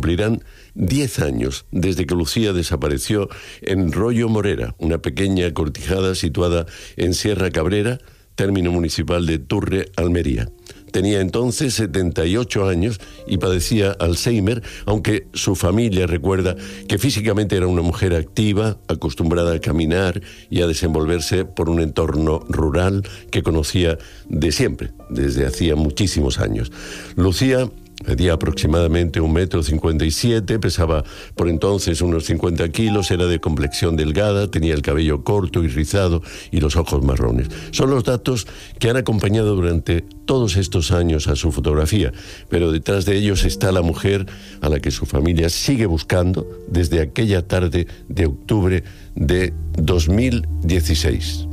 cumplirán 10 años desde que Lucía desapareció en Royo Morera, una pequeña cortijada situada en Sierra Cabrera, término municipal de Turre, Almería. Tenía entonces 78 años y padecía Alzheimer, aunque su familia recuerda que físicamente era una mujer activa, acostumbrada a caminar y a desenvolverse por un entorno rural que conocía de siempre, desde hacía muchísimos años. Lucía medía aproximadamente 1,57 m, pesaba por entonces unos 50 kilos, era de complexión delgada, tenía el cabello corto y rizado y los ojos marrones. Son los datos que han acompañado durante todos estos años a su fotografía, pero detrás de ellos está la mujer a la que su familia sigue buscando desde aquella tarde de octubre de 2016.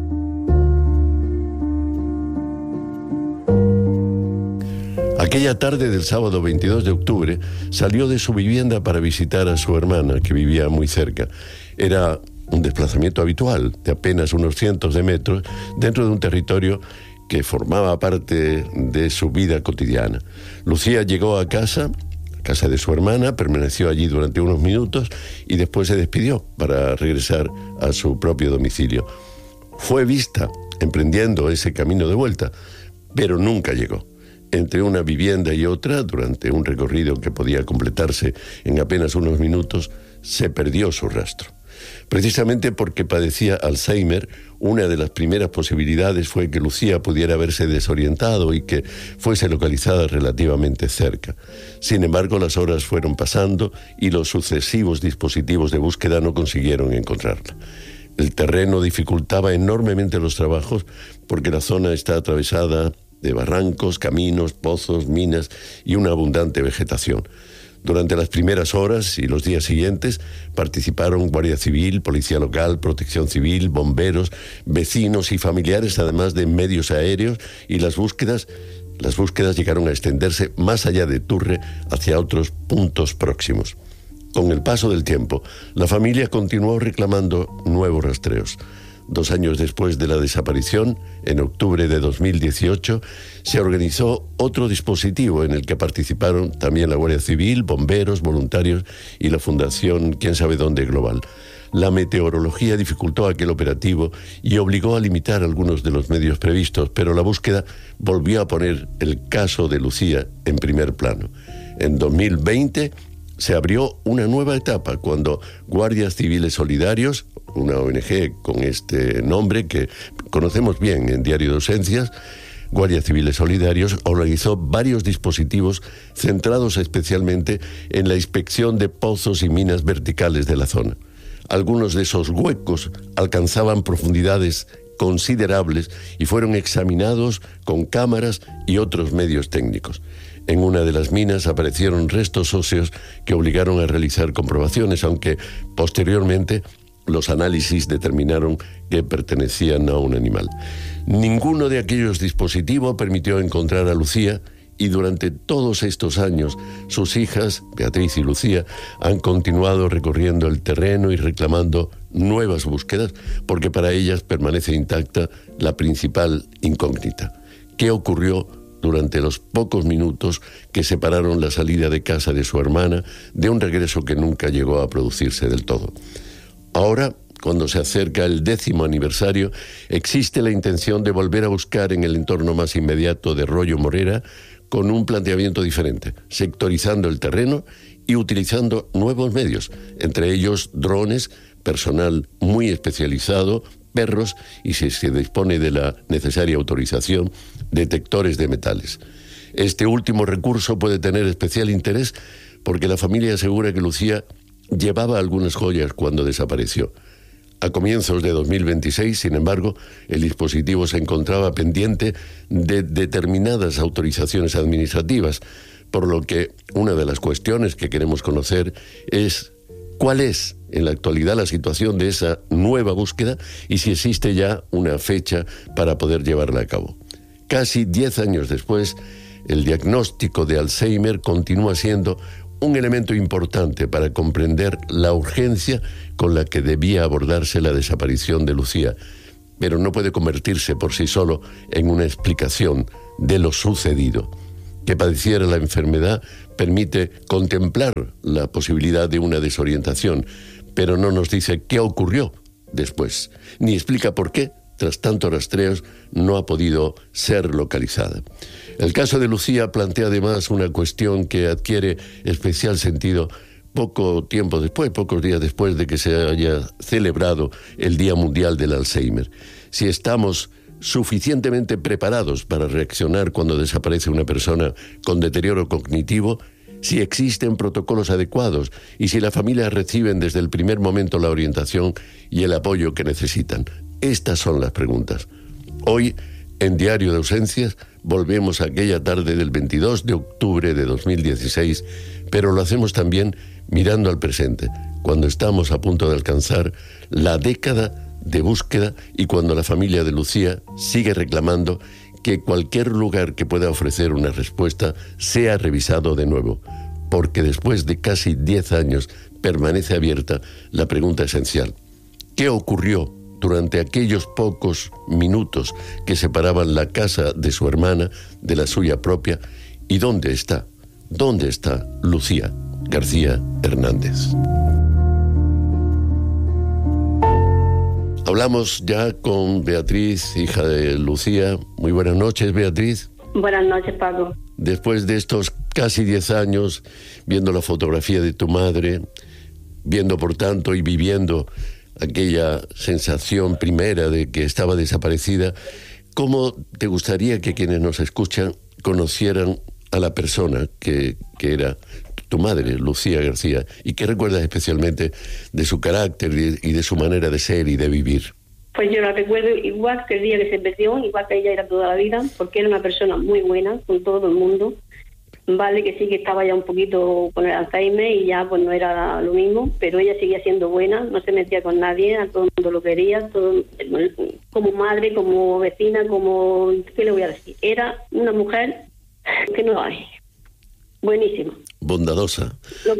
Aquella tarde del sábado 22 de octubre salió de su vivienda para visitar a su hermana, que vivía muy cerca. Era un desplazamiento habitual de apenas unos cientos de metros dentro de un territorio que formaba parte de su vida cotidiana. Lucía llegó a casa de su hermana, permaneció allí durante unos minutos y después se despidió para regresar a su propio domicilio. Fue vista emprendiendo ese camino de vuelta, pero nunca llegó. Entre una vivienda y otra, durante un recorrido que podía completarse en apenas unos minutos, se perdió su rastro. Precisamente porque padecía Alzheimer, una de las primeras posibilidades fue que Lucía pudiera haberse desorientado y que fuese localizada relativamente cerca. Sin embargo, las horas fueron pasando y los sucesivos dispositivos de búsqueda no consiguieron encontrarla. El terreno dificultaba enormemente los trabajos porque la zona está atravesada de barrancos, caminos, pozos, minas y una abundante vegetación. Durante las primeras horas y los días siguientes participaron Guardia Civil, Policía Local, Protección Civil, bomberos, vecinos y familiares, además de medios aéreos, y las búsquedas llegaron a extenderse más allá de Turre hacia otros puntos próximos. Con el paso del tiempo, la familia continuó reclamando nuevos rastreos. 2 años después de la desaparición, en octubre de 2018, se organizó otro dispositivo en el que participaron también la Guardia Civil, bomberos, voluntarios y la Fundación Quién sabe dónde Global. La meteorología dificultó aquel operativo y obligó a limitar algunos de los medios previstos, pero la búsqueda volvió a poner el caso de Lucía en primer plano. En 2020 se abrió una nueva etapa cuando Guardias Civiles Solidarios, una ONG con este nombre que conocemos bien en Diario de Ausencias, Guardias Civiles Solidarios, organizó varios dispositivos centrados especialmente en la inspección de pozos y minas verticales de la zona. Algunos de esos huecos alcanzaban profundidades considerables y fueron examinados con cámaras y otros medios técnicos. En una de las minas aparecieron restos óseos que obligaron a realizar comprobaciones, aunque posteriormente los análisis determinaron que pertenecían a un animal. Ninguno de aquellos dispositivos permitió encontrar a Lucía y durante todos estos años sus hijas, Beatriz y Lucía, han continuado recorriendo el terreno y reclamando nuevas búsquedas porque para ellas permanece intacta la principal incógnita. ¿Qué ocurrió durante los pocos minutos que separaron la salida de casa de su hermana de un regreso que nunca llegó a producirse del todo? Ahora, cuando se acerca el 10º aniversario, existe la intención de volver a buscar en el entorno más inmediato de Royo Morera con un planteamiento diferente, sectorizando el terreno y utilizando nuevos medios, entre ellos drones, personal muy especializado, perros y, si se dispone de la necesaria autorización, detectores de metales. Este último recurso puede tener especial interés porque la familia asegura que Lucía llevaba algunas joyas cuando desapareció. A comienzos de 2026, sin embargo, el dispositivo se encontraba pendiente de determinadas autorizaciones administrativas, por lo que una de las cuestiones que queremos conocer es cuál es en la actualidad la situación de esa nueva búsqueda y si existe ya una fecha para poder llevarla a cabo. Casi 10 años después, el diagnóstico de Alzheimer continúa siendo un elemento importante para comprender la urgencia con la que debía abordarse la desaparición de Lucía, pero no puede convertirse por sí solo en una explicación de lo sucedido. que padeciera la enfermedad permite contemplar la posibilidad de una desorientación, pero no nos dice qué ocurrió después, ni explica por qué, tras tantos rastreos, no ha podido ser localizada. El caso de Lucía plantea además una cuestión que adquiere especial sentido pocos días después de que se haya celebrado el Día Mundial del Alzheimer. Si estamos suficientemente preparados para reaccionar cuando desaparece una persona con deterioro cognitivo, si existen protocolos adecuados y si las familias reciben desde el primer momento la orientación y el apoyo que necesitan. Estas son las preguntas. Hoy, en Diario de Ausencias, volvemos a aquella tarde del 22 de octubre de 2016, pero lo hacemos también mirando al presente, cuando estamos a punto de alcanzar la década de búsqueda y cuando la familia de Lucía sigue reclamando que cualquier lugar que pueda ofrecer una respuesta sea revisado de nuevo, porque después de casi 10 años permanece abierta la pregunta esencial: ¿qué ocurrió durante aquellos pocos minutos que separaban la casa de su hermana de la suya propia? ¿Y dónde está Lucía García Hernández? Hablamos ya con Beatriz, hija de Lucía. Muy buenas noches, Beatriz. Buenas noches, Paco. Después de estos casi 10 años, viendo la fotografía de tu madre, viendo por tanto y viviendo aquella sensación primera de que estaba desaparecida, ¿cómo te gustaría que quienes nos escuchan conocieran a la persona que era tu madre, Lucía García, y qué recuerdas especialmente de su carácter y de su manera de ser y de vivir? Pues yo la recuerdo igual que el día que se perdió, igual que ella era toda la vida, porque era una persona muy buena con todo el mundo. Vale, que sí que estaba ya un poquito con el Alzheimer y ya pues no era lo mismo, pero ella seguía siendo buena, no se metía con nadie, a todo el mundo lo quería, todo, como madre, como vecina, como... ¿qué le voy a decir? Era una mujer que no hay. Buenísima. Bondadosa.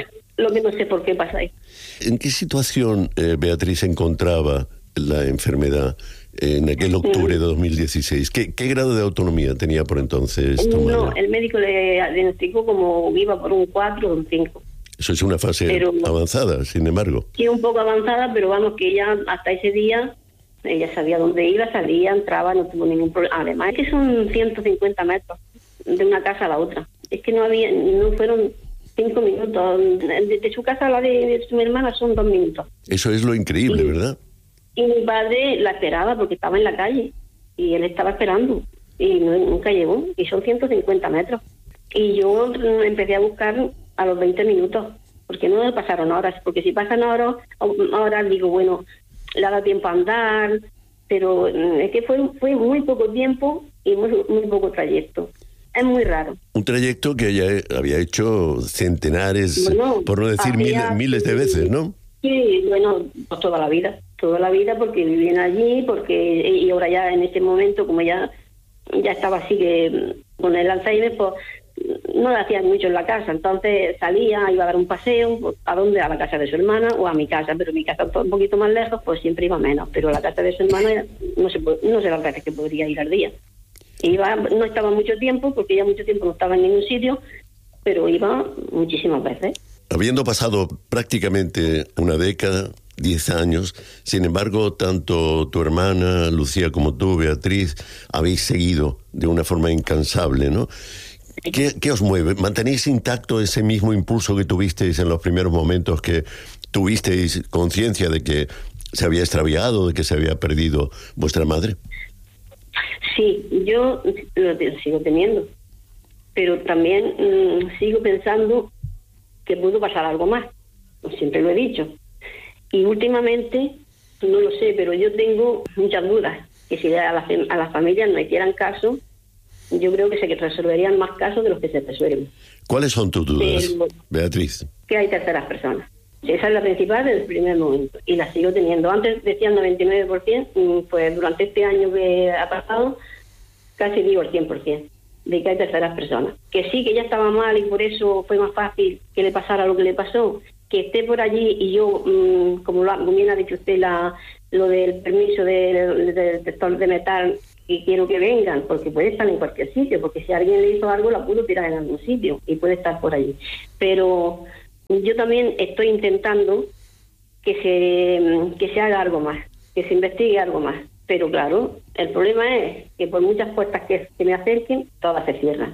Lo que no sé por qué pasa ahí. ¿En qué situación, Beatriz, se encontraba la enfermedad en aquel octubre de 2016? ¿Qué grado de autonomía tenía por entonces tu madre? No, el médico le diagnosticó como iba por un 4 o un 5. Eso es una fase avanzada, sin embargo. Sí, un poco avanzada, pero vamos, que ella hasta ese día, ella sabía dónde iba, salía, entraba, no tuvo ningún problema. Además, es que son 150 metros de una casa a la otra. Es que no fueron 5 minutos. De su casa a la de su hermana son 2 minutos. Eso es lo increíble, ¿verdad? Y mi padre la esperaba porque estaba en la calle y él estaba esperando y nunca llegó, y son 150 metros. Y yo empecé a buscar a los 20 minutos, porque no pasaron horas, porque si pasan horas digo, bueno, le ha dado tiempo a andar, pero es que fue muy poco tiempo y muy poco trayecto. Es muy raro. Un trayecto que ella había hecho centenares, bueno, por no decir miles de veces, ¿no? Sí, bueno, pues toda la vida, porque vivían allí, y ahora ya en este momento, como ya estaba así que con el Alzheimer, pues no le hacían mucho en la casa, entonces salía, iba a dar un paseo, pues, ¿a dónde? A la casa de su hermana o a mi casa, pero mi casa un poquito más lejos, pues siempre iba menos, pero a la casa de su hermana no sé las veces que podría ir al día. No estaba mucho tiempo, porque ya mucho tiempo no estaba en ningún sitio, pero iba muchísimas veces. Habiendo pasado prácticamente una década, 10 años, sin embargo, tanto tu hermana Lucía como tú, Beatriz, habéis seguido de una forma incansable, ¿no? ¿Qué os mueve? ¿Mantenéis intacto ese mismo impulso que tuvisteis en los primeros momentos que tuvisteis conciencia de que se había extraviado, de que se había perdido vuestra madre? Sí, yo lo sigo teniendo, pero también sigo pensando que pudo pasar algo más, siempre lo he dicho. Y últimamente, no lo sé, pero yo tengo muchas dudas, que si a las familias no hicieran caso, yo creo que se resolverían más casos de los que se resuelven. ¿Cuáles son tus dudas, Beatriz? Que hay terceras personas. Esa es la principal desde el primer momento, y la sigo teniendo. Antes decían 99%, pues durante este año que ha pasado, casi digo el 100%, de que hay terceras personas. Que sí, que ella estaba mal y por eso fue más fácil que le pasara lo que le pasó, que esté por allí y yo, como bien ha dicho usted, lo del permiso del detector de metal, y quiero que vengan, porque puede estar en cualquier sitio, porque si alguien le hizo algo la pudo tirar en algún sitio y puede estar por allí. Pero yo también estoy intentando que se haga algo más, que se investigue algo más. Pero claro, el problema es que por muchas puertas que me acerquen, todas se cierran.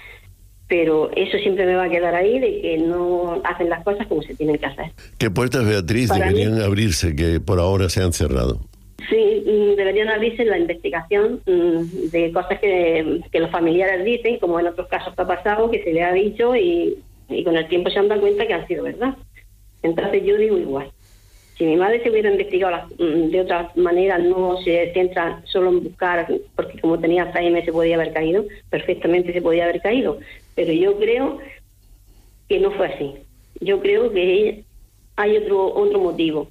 Pero eso siempre me va a quedar ahí, de que no hacen las cosas como se tienen que hacer. ¿Qué puertas, Beatriz, deberían abrirse que por ahora se han cerrado? Sí, deberían abrirse la investigación de cosas que los familiares dicen, como en otros casos que ha pasado, que se le ha dicho y con el tiempo se han dado cuenta que han sido verdad. Entonces yo digo igual. Si mi madre se hubiera investigado de otra manera, no se centra solo en buscar, porque como tenía Alzheimer se podía haber caído, perfectamente se podía haber caído, pero yo creo que no fue así. Yo creo que hay otro motivo.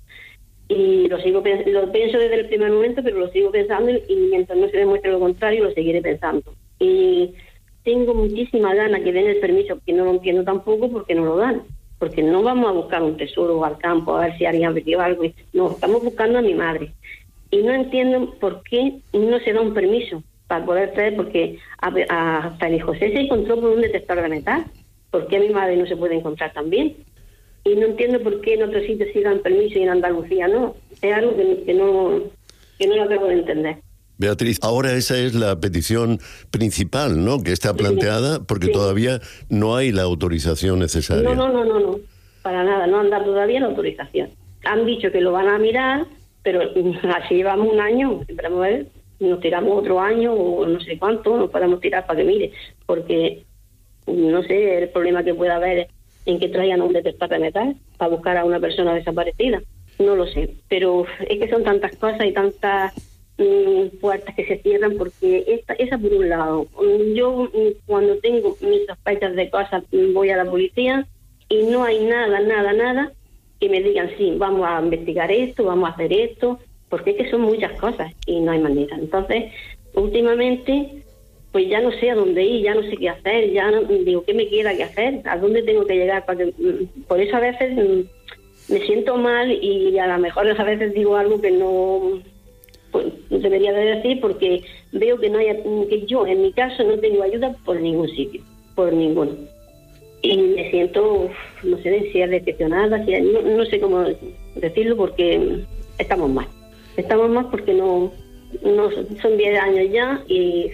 Y lo pienso desde el primer momento, pero lo sigo pensando y mientras no se demuestre lo contrario, lo seguiré pensando. Y tengo muchísima ganas que den el permiso, que no lo entiendo tampoco porque no lo dan. Porque no vamos a buscar un tesoro al campo a ver si alguien ha metido algo. No, estamos buscando a mi madre. Y no entiendo por qué no se da un permiso para poder traer, porque hasta el José se encontró por un detector de metal. ¿Por qué a mi madre no se puede encontrar también? Y no entiendo por qué en otros sitios sí dan permiso y en Andalucía no. Es algo que no lo acabo de entender. Beatriz, ahora esa es la petición principal, ¿no?, que está planteada, porque todavía no hay la autorización necesaria. No, para nada, no han dado todavía la autorización. Han dicho que lo van a mirar, pero así llevamos un año, esperamos a ver, nos tiramos otro año o no sé cuánto, nos podemos tirar para que mire, porque no sé el problema que pueda haber en que traigan un detector de metal para buscar a una persona desaparecida, no lo sé, pero es que son tantas cosas y tantas puertas que se cierran, porque esa por un lado. Yo cuando tengo mis sospechas de cosas voy a la policía y no hay nada que me digan sí, vamos a investigar esto, vamos a hacer esto, porque es que son muchas cosas y no hay manera. Entonces últimamente pues ya no sé a dónde ir, ya no sé qué hacer, ya no, digo qué me queda que hacer, a dónde tengo que llegar para que, por eso a veces me siento mal y a lo mejor a veces digo algo que no pues debería de decir, porque veo que que yo en mi caso no tengo ayuda por ningún sitio, por ninguno, y me siento, no sé si es decepcionada, no sé cómo decirlo, porque estamos mal porque no son 10 años ya y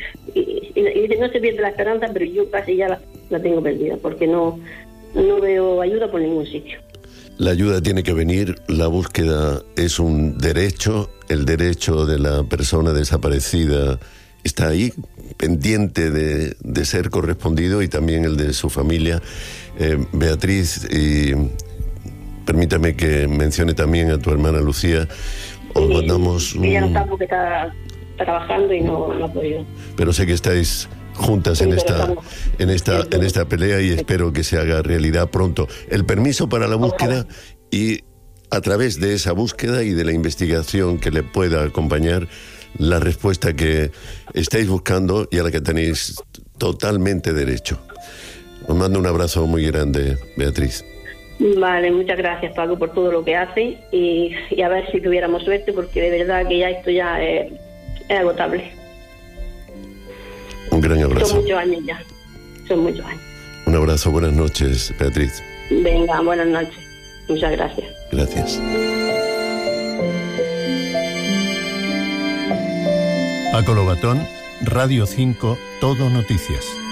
no se pierde la esperanza, pero yo casi ya la tengo perdida, porque no veo ayuda por ningún sitio. La ayuda tiene que venir, la búsqueda es un derecho, el derecho de la persona desaparecida está ahí, pendiente de ser correspondido, y también el de su familia. Beatriz, y permítame que mencione también a tu hermana Lucía, os mandamos ella no está porque está trabajando y no ha podido. Pero sé que estáis juntas en esta pelea y espero que se haga realidad pronto el permiso para la búsqueda, y a través de esa búsqueda y de la investigación que le pueda acompañar, la respuesta que estáis buscando y a la que tenéis totalmente derecho. Os mando un abrazo muy grande, Beatriz. Vale, muchas gracias, Paco, por todo lo que hace y a ver si tuviéramos suerte, porque de verdad que ya esto ya es agotable. Un gran abrazo. Son muchos años ya, son muchos años. Un abrazo, buenas noches, Beatriz. Venga, buenas noches. Muchas gracias. Gracias. Paco Lobatón, Radio 5, Todo Noticias.